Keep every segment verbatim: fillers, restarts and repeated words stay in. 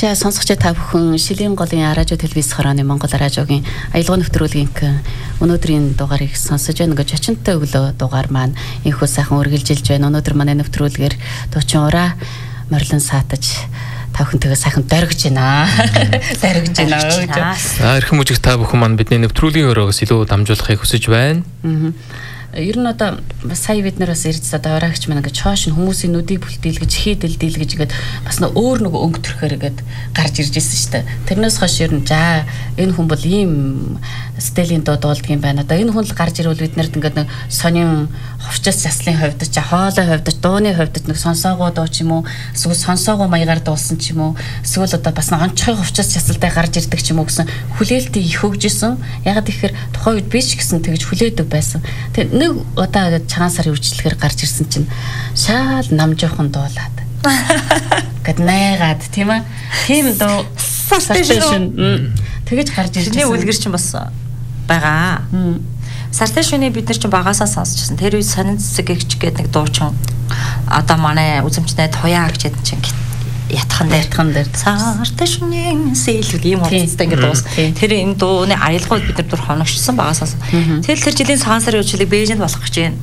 За сонсогч та бүхэн Шилийн голын радио телевиз хорооны Монгол радиогийн аялал нэвтрүүлгийн өнөөдрийн дугаарыг сонсож байна. Гэж очинтой өглөө дугаар маань инхүү сайхан үргэлжилж байна. Өнөөдөр манай нэвтрүүлгээр дуучин ураа морлон саатаж та бүхэнтэйгээ сайхан дөргиж байна. Дөргиж байна. За эрхэм мужиг та бүхэн маань бидний нэвтрүүлгийн өрөөгөөс илүү дамжуулахыг хүсэж байна. Аа. Ер нь одоо сая бид нар бас ирж одоо ораагч маань ингээд чоош нь хүмүүсийн нүдийг бүлтийлгэж хийдэлдэл гэж игээд бас нөө өөр нэг өнгө төрхөөр игээд гарч ирж ирсэн шүү дээ. Тэрнээс хойш ер нь за энэ хүн бол ийм стилийн дуу дуулдаг юм байна. Одоо энэ хүн л гарч ирвэл бид нарт ингээд нэг сонин хувцас яслын хувьд ч хоолой хувьд ч дууны хувьд ч нэг сонсоогоо дуу ч юм уу эсвэл сонсоогоо маягаар дуулсан ч юм уу эсвэл одоо бас нэг онцгой хувцас ясалтай гарч ирдэг ч юм уу гэсэн хүлээлтийг их өгжсэн. Ягаад гэхээр тухайн үед би ч гэсэн тэгж хүлээдэг байсан. Тэг нэг удаа цагаан сарын үржлэхээр гарч ирсэн чинь шал нам жоохон дуулаад гэд найгаад тийм ээ тийм дуу сарташн тэгэж гарч ирсэн. Чиний үлгэр чинь бас байгаа. Сарташны бид нар чинь багасаа сонсчихсан. Тэр үед сонин цэцэгч гэдэг нэг дуучин одоо манай үзэмжтэй туяа гэж ядсан чинь ятхан дээр ятхан дээр сарташны сэлүүл ийм хуцтай ингэ дуус. Тэр энэ дууны аялгууд бид нар дур хоногчсон багасаа. Тэгэл тэр жилийн цагаан сарын үечлийг Бээжинд болох гэж байна.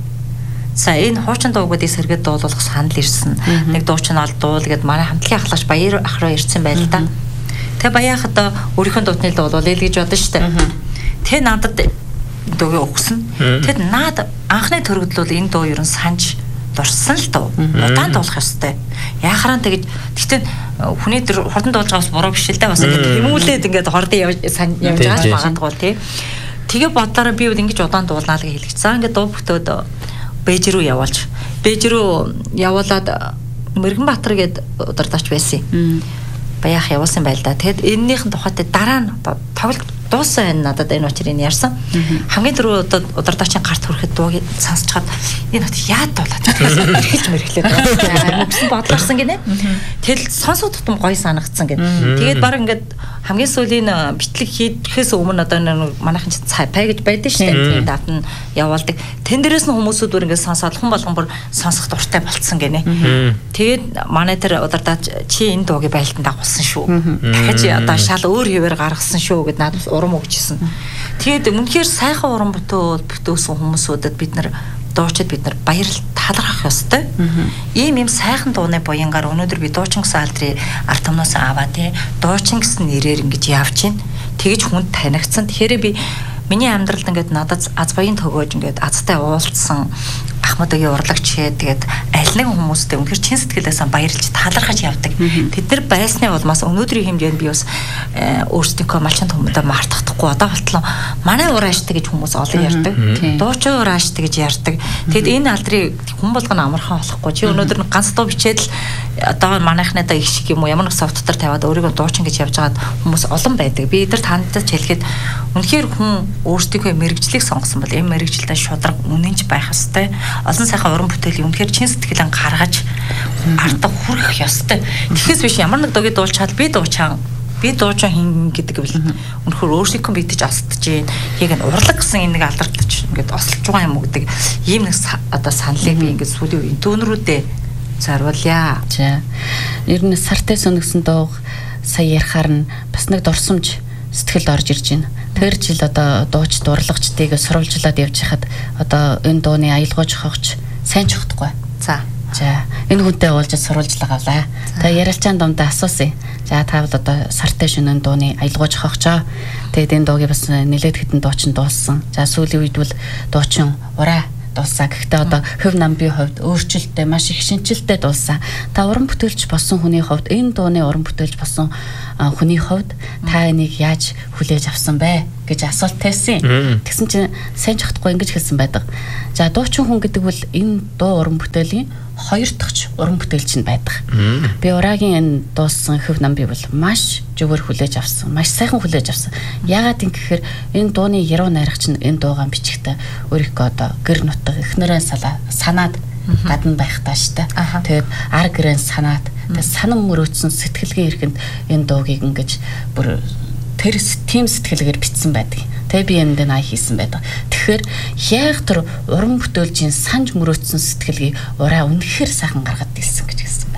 За энэ хуучин дуугуудыг сэргээд дуулуулах санал ирсэн. Нэг дуучин ол дуул гэд манай хамтлагийн ахлагч Баяр ах руу ирсэн байл та. Тэгээ Баяр ах одоо өөрийнхөө дуудны дуулуул ил гэж бодсон шүү дээ. Тэ надад дууг өгсөн. Тэд наад анхны төрөгдлөл энэ дуу ерөн санаж дурсан л дөө. Удаан дуулах ёстой. Яхараа тэгэж гэхдээ хүний төр хурдан дуулж байгаас буруу биш л дээ. Бас ингэ тэмүүлээд ингээд хордын явж явж байгаа магадгүй тий. Тэгээ бодлороо би бол ингэж удаан дуулнаа л гэж хэлчих. За ингээд дуу бүтөөд Бээж рүү явуулж. Бээж рүү явуулаад Мэргэнбаатар гээд удирдахч байсан юм. Баяах явуулсан байл да. Тэгэд энэнийхэн тухайтай дараа нь тоглолт дууссан байна надад энэ учрыг ярьсан. Хамгийн түрүү удирдагчийн гарт хүрэхэд дууг сонсчоод энэ хот яад дуулаад хэлж мэрхлээд байна. Мөксөн бодлорсон гинэ. Тэгэл сонсоод тутам гоё санагдсан гин. Тэгээд баг ингээд хамгийн сүүлийн битлэг хийхээс өмнө одоо манайхан чинь цайпай гэж байдаг шүү дээ. Дат нь явуулдаг. Тэн дээрээс нь хүмүүсүүд бүр ингээд сонсоод хэн болгон бүр сонсох дуртай болцсон гинэ. Тэгээд манай тэр удирдаач чи энэ дуугийн байлтанд дагуулсан шүү. Дахиж одоо шал өөр хэвээр гаргасан шүү гэд надад урам өгчсэн. Тэгээд үнэхээр сайхан уран бүтөө бүтөөсөн хүмүүсүүдэд бид нар дуучид бид нар баярлал талархах ёстой. Ийм ийм сайхан дууны буянгаар өнөөдөр би дуучин гэсэн алдрын арт өмнөөс аваа тий. Дуучин гэсэн нэрээр ингэж явж гин. Тэгж хүнд танигдсан. Тэгэхээр би миний амьдралд ингээд надад аз баян төгөөж ингээд азтай уулзсан Ахмадгийн урлагч тэгээд аль нэг хүмүүстэй үнэхээр чин сэтгэлээсээ баярлж талархаж явдаг. Тэд нар байсны улмаас өнөөдрийн хэмжээнд би бас өөрсдийнхөө малчин хүмүүдээ мартахдаггүй одоо болтлоо манай урааштай гэж хүмүүс олон ярьдаг. Дуучин урааштай гэж ярьдаг. Тэгэд энэ алдрыг хүн болгоно амархан болохгүй. Чи өнөөдөр ганц дуу бичээд л одоо манайхны да их шиг юм уу ямар нэг софт дотор тавиад өөрийгөө дуучин гэж явж байгаад хүмүүс олон байдаг. Би эдгээр тандад хэлэхэд үнэхээр хүн өөрсдийнхөө мэрэгжлийг сонгосон бол энэ мэрэгжилдээ шудраг үнэнч байх ёстой. Олон сайхан уран бүтээлийн үнэхээр чин сэтгэлэн гаргаж ардаа хүрэх ёстой. Тэгэхээс биш ямар нэг дууг дуулчаад би дуучаан би дуучаа хин гэдэг бол үнэхээр өөрсдийнхөө битэж остж гин яг нь урлаг гэсэн энэ нэг алдарч ингээд ослж байгаа юм уу гэдэг ийм нэг одоо саналыг би ингээд сүүлийн үеийн дүүнрүүдээ зориулъя. За. Ер нь сартай сонигсон дууг сая ярихаар нь бас нэг дурсамж сэтгэлд орж ирж байна. Тэр жил одоо дууч дурлагчдыг сурвалжлаад явж хахад одоо энэ дууны аялгау жохогч сайн чухтахгүй. За. За энэ хүнтэй уулзаж сурвалжлага авлаа. Тэгээ ярилцаан дундаа асуусан. За та бол одоо сартай шөнийн дууны аялгау жохогчоо. Тэгээд энэ дуугийг бас нэлээд хэдэн дуучин дуулсан. За сүүлийн үед бол дуучин ураа дуулсан. Гэхдээ одоо хөв намбын хувьд өөрчлөлттэй маш их шинжилтэй дуулсан. Та уран бүтээлч болсон хүний хувьд энэ дууны уран бүтээлч болсон хүний хувьд та энийг яаж хүлээж авсан бэ гэж асуулт тавьсан. Тэгсэн чинь сайн чахтахгүй ингэж хэлсэн байдаг. За дуучин хүн гэдэг бол энэ дуу уран бүтээлийн хоёр дахь уран бүтээлч нь байдаг. Би ураагийн энэ дуулсан хөв намбыг бол маш зөвөр хүлээж авсан. Маш сайхан хүлээж авсан. Яагаад юм гэхээр энэ дууны яруу найрагч нь энэ дуугаа бичихдээ өөрийнхөө одоо гэр нутаг эхнэрээ санаад гадна байх тааштай. Тэгээд ар гэрэн санаад тэгээд санам мөрөөдсөн сэтгэлгээ ирэхэнд энэ дуугийг ингэж бүр тэр тим сэтгэлгээр бичсэн байдаг. Тэгээ би энэ дэнд ая хийсэн байдаг. Тэгэхээр яг тэр уран бүтээлчийн санж мөрөөдсөн сэтгэлгийг ураа үнэхээр сайхан гаргаад ирсэн гэж хэлсэн байдаг.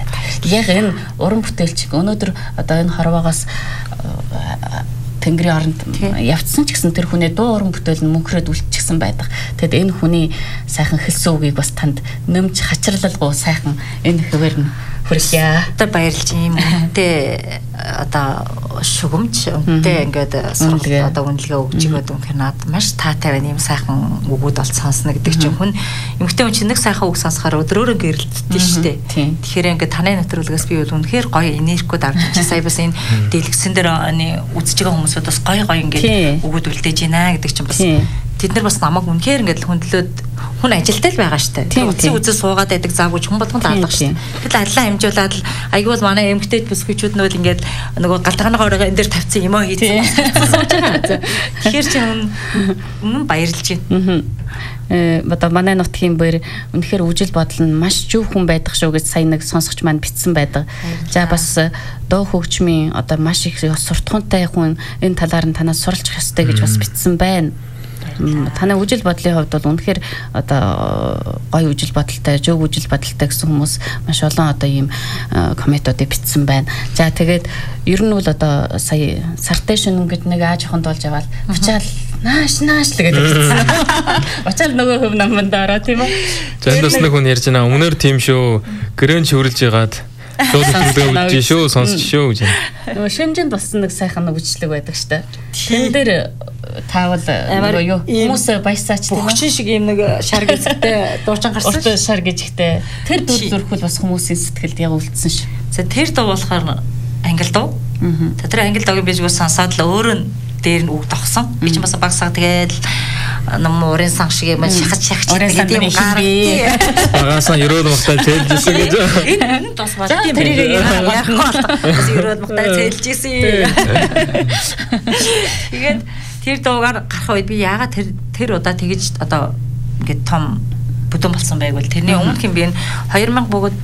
Яг энэ уран бүтээлч өнөөдөр одоо энэ хорвоогоос Тэнгэрийн оронд явцсан ч гэсэн тэр хүний дуу уран бүтээл нь мөнхрөөд үлдчихсэн байдаг. Тэгэд энэ хүний сайхан хэлсэн үгийг бас танд нэмж хачирлалгүй сайхан энэ хэвээр нь хүргье. Одоо баярлж юм. Тэ одоо шугамж үнтэй ингээд сургал одоо үнэлгээ өгч өгöd үнхээр над маш таатай байна. Ийм сайхан үгүүд бол сонсно гэдэг чинь хүн эмэгтэй хүн чинь нэг сайхан үг сонсохоор өдрөөрөө гэрэлтдэж штэ. Тэгэхээр ингээд таны нэвтрүүлгээс би бол үнэхээр гоё энергиуд авч чи сая бас энэ дэлгэсэн дээр үзэж байгаа хүмүүсүүд бас гоё гоё ингээд үгүүд үлдээж байна гэдэг чинь бас тэд нар бас намайг үнэхээр ингээд хөндлөөд хүн ажилтай л байгаа штэ. Утсын үзэл суугаад байдаг заагүй хүн болгонд алга штэ. Тэгэл аллаа хэмжүүлээд айгүй бол манай эмгтээч бүсгүйчүүд нь бол ингээд нөгөө галтганыхаа оройгоо энэ дээр тавьсан юм аа хийсэн сууж байгаа. Тэгэхээр чи өмнө баярлж байна. Э одоо манай нутгийн бэр үнэхээр үжил бодол нь маш зөв хүн байдаг шүү гэж сая нэг сонсогч маань битсэн байдаг. За бас дуу хөгжмийн одоо маш их суртахуунтай хүн энэ талаар нь танаас суралцах ёстой гэж бас битсэн байна. Танай үжил бодлын хувьд бол үнэхээр одоо гоё үжил бодолтой, зөв үжил бодолтой гэсэн хүмүүс маш олон одоо ийм комментуудыг бичсэн байна. За тэгээд ер нь бол одоо сая сартай шөнө гэдэг нэг ааж аханд болж аваад учаал нааш нааш л гэдэг хэлсэн. Учаал нөгөө хөв наманд ороо тийм үү? За энэ бас нэг хүн ярьж байна. Өмнөр тийм шүү. Гэрэн чөвөрлж ягаад шууд үзэж шүү, сонсч шүү гэж. Нөгөө шимжинд болсон нэг сайхан үжлэг байдаг штэ. Тэн дээр таавал юу хүмүүс баясаач тийм хөгчин шиг юм нэг шар гэзэгтэй дуучин гарсан шүү. Шар гэжигтэй. Тэр дуу зүрхүүл бас хүмүүсийн сэтгэлд яг үлдсэн шүү. За тэр дуу болохоор англи дуу. За тэр англи дуугийн бижгүү сонсоод л өөр нь дээр нь үг тогсон. Би ч бас багсаа тэгэл ном урын сан шиг юм шахаж шахаж гэдэг юм гаргав. Багасаа ерөөд махтай цээлжсэн гэж. Энэ бас баг тийм байх. Яахгүй бол ерөөд махтай цээлжсэн. Тэгээд тэр дуугаар гарах үед би яагаад тэр тэр удаа тэгэж одоо ингээд том бүдүүн болсон байг бол тэрний өмнөх юм би энэ хоёр мянга бүгд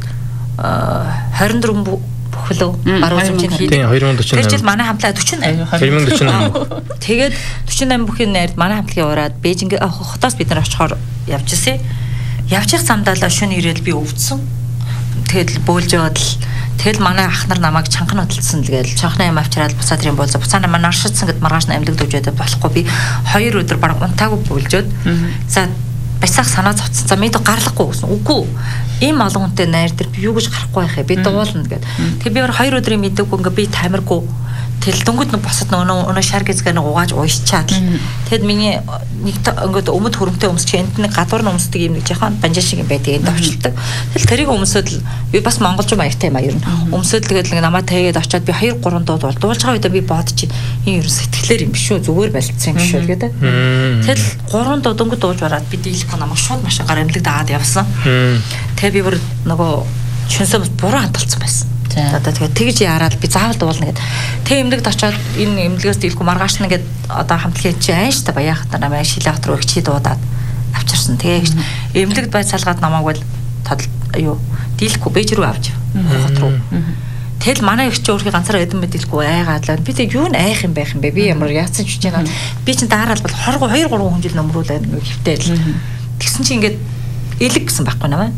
хорин дөрвөн бүхлөө баруун хэмжээнд хийдэг. Тэр жил манай хамтлаа дөрвөн дөрвөн. Тэгээд дөрвөн восемь бүхний найрд манай хамтлагийн ураад Бээжинг хотоос бид нар очихоор явж ирсэн. Явчих замдаа л шөнө ирээл би өвдсөн. Тэгэл бөөлж яваад л тэгэл манай ах нар намайг чанхан хөдөлсөн л гээл чанхны юм авчираад буцаад ирэн болзоо. Буцаана манай наршидсан гэд маргааш нь амьдаг дөвжөөд болохгүй би хоёр өдөр баг унтаагүй бөөлжөөд. За баясаах санаа зовцсон. За мэд гарлахгүй гэсэн. Үгүй. Ийм олон хүнтэй найр дээр би юу гэж гарахгүй байхаа би дуулна гэд. Тэгээ би хоёр өдрийн мэдээгүй ингээ би тамиргүй тэл дөнгөд нь босод нөө өнөө шар гэзгээ нэг угааж уйсчаад л тэгэд миний нэг ингээд өмд хөрөмтэй өмсч энд нэг гадуур нь өмсдөг юм нэг жоохон банжаа шиг юм байдаг энд овчлдог. Тэгэл тэрийг өмсөд л би бас монголч маягтай маяр нь өмсөд тэгээд нэг намаа тайгээд очиад би хоёр гурван дууд бол дуулж байгаа үедээ би бодож энэ ерөн сэтгэлээр юм биш үү зүгээр байлцсан юм биш үү гэдэг. Тэгэл гурван дуу дөнгөд дуулж бараад би дийлэхгүй намайг шууд машинаар эмнэлэг дагаад явсан. Тэгээ би бүр нөгөө шүнсээ буруу хандалцсан байсан. Одоо тэгээд тэгж яраад би заавал дуулна гэд. Тэг эмнэлэгт очиод энэ эмнэлгээс дийлэхгүй маргааш нь гээд одоо хамтлагийн чи ааш та баяхад намайг шилээ хот руу их чи дуудаад авчирсан. Тэгээ эмнэлэгт бай салгаад намайг бол юу дийлэхгүй бэж рүү авч хот руу. Тэгэл манай их чи өөрхий ганцаараа эдэн мэдээлэхгүй айгаад л би тэг юу н айх юм байх юм бэ? Би ямар яатсан ч гэж байна. Би чинь даараал бол хоргоо хоёр гурван хүн жил нөмрүүлээд нэг хөвтэй л. Тэгсэн чи ингээд элэг гэсэн байхгүй намаа.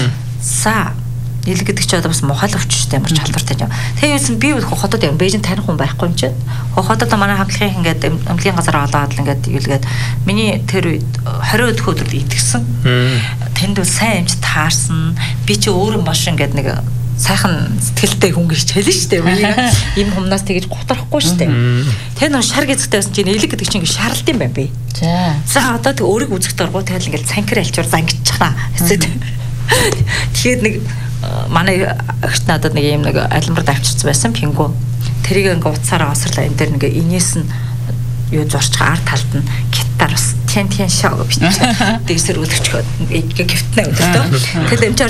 Са Нэлэг гэдэг чи одоо бас мухал өвчтэй ямар ч халдвартай юм. Тэгээд би хотод юм Бээжин таних хүн байхгүй юм чинь. Хотод манай хамтлагийн ингээд амтлагийн газар олоод л ингээд юулгээд миний тэр үед хорин өдөх өдрөд итгэсэн. Тэнд бол сайн юмч таарсан. Би чи өөрөө маш ингээд нэг сайхан сэтгэлтэй хүн гэж хэлсэн шүү дээ. Ийм humнаас тэгэж готорхгүй шүү дээ. Тэр нэг шар гэцэгтэй байсан чинь элэг гэдэг чинь ингээд шаралт юм байна би. За. За одоо тэг өөрийг үзэхтэй оргоо тэгэл ингээд цанкэр альчуур зангиччихна. Тэгээд нэг манай агт надад нэг юм нэг айлмар давчирсан байсан пингу. Тэрийг ингээ уцаараа осрлаа энэ дээр ингээ инээс нь юу зурчих арт талд нь гитар бас тэн тэн шаг бичиж дээсэр үлчгээд ингээ гифтнэ өдөртөө. Тэгэл эмчээр